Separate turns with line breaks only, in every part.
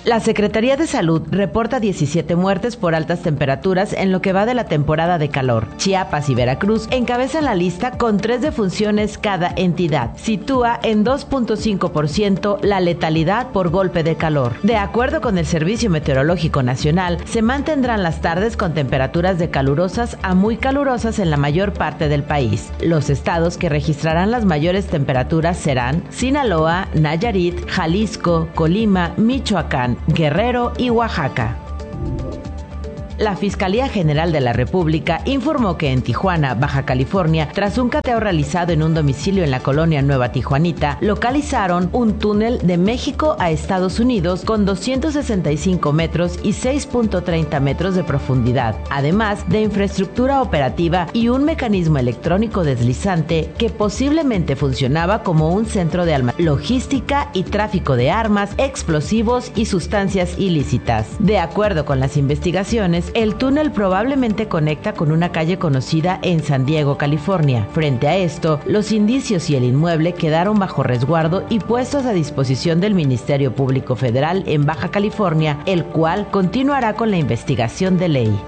La Secretaría de Salud reporta 17 muertes por altas temperaturas en lo que va de la temporada de calor. Chiapas y Veracruz encabezan la lista con 3 defunciones cada entidad. Sitúa en 2.5% la letalidad por golpe de calor. De acuerdo con el Servicio Meteorológico Nacional, se mantendrán las tardes con temperaturas de calurosas a muy calurosas en la mayor parte del país. Los estados que registrarán las mayores temperaturas serán Sinaloa, Nayarit, Jalisco, Colima, Michoacán, Guerrero y Oaxaca. La Fiscalía General de la República informó que en Tijuana, Baja California, tras un cateo realizado en un domicilio en la colonia Nueva Tijuanita, localizaron un túnel de México a Estados Unidos con 265 metros y 6.30 metros de profundidad, además de infraestructura operativa y un mecanismo electrónico deslizante que posiblemente funcionaba como un centro de logística y tráfico de armas, explosivos y sustancias ilícitas. De acuerdo con las investigaciones, el túnel probablemente conecta con una calle conocida en San Diego, California. Frente a esto, los indicios y el inmueble quedaron bajo resguardo y puestos a disposición del Ministerio Público Federal en Baja California, el cual continuará con la investigación de ley.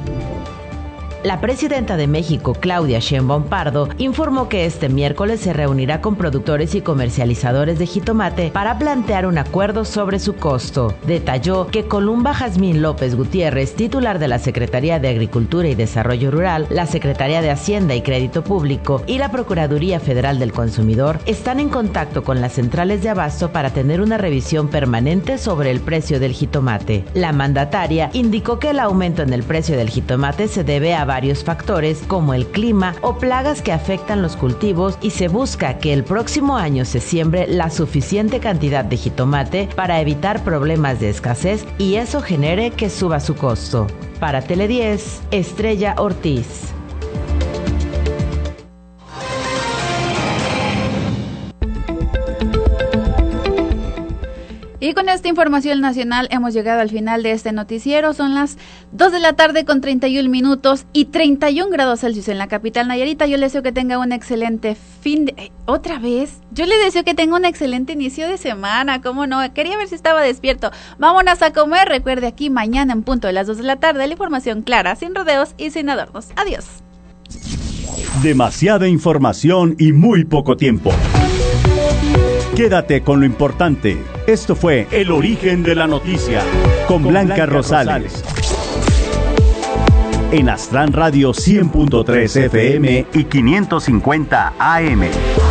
La presidenta de México, Claudia Sheinbaum Pardo, informó que este miércoles se reunirá con productores y comercializadores de jitomate para plantear un acuerdo sobre su costo. Detalló que Columba Jazmín López Gutiérrez, titular de la Secretaría de Agricultura y Desarrollo Rural, la Secretaría de Hacienda y Crédito Público y la Procuraduría Federal del Consumidor están en contacto con las centrales de abasto para tener una revisión permanente sobre el precio del jitomate. La mandataria indicó que el aumento en el precio del jitomate se debe a varios factores como el clima o plagas que afectan los cultivos y se busca que el próximo año se siembre la suficiente cantidad de jitomate para evitar problemas de escasez y eso genere que suba su costo. Para Tele 10, Estrella Ortiz.
Y con esta información nacional hemos llegado al final de este noticiero. Son las 2 de la tarde con 31 minutos y 31 grados Celsius en la capital Nayarita. Yo les deseo que tenga un excelente ¿Otra vez? Yo les deseo que tenga un excelente inicio de semana. ¿Cómo no? Quería ver si estaba despierto. Vámonos a comer. Recuerde aquí mañana en punto de las 2 de la tarde la información clara, sin rodeos y sin adornos. Adiós.
Demasiada información y muy poco tiempo. Quédate con lo importante. Esto fue El Origen de la Noticia con Blanca Rosales. En Astran Radio 100.3 FM y 550 AM.